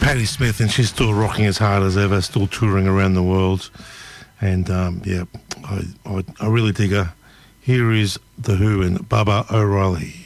Patti Smith, and she's still rocking as hard as ever, still touring around the world. And, I really dig her. Here is The Who and Baba O'Reilly.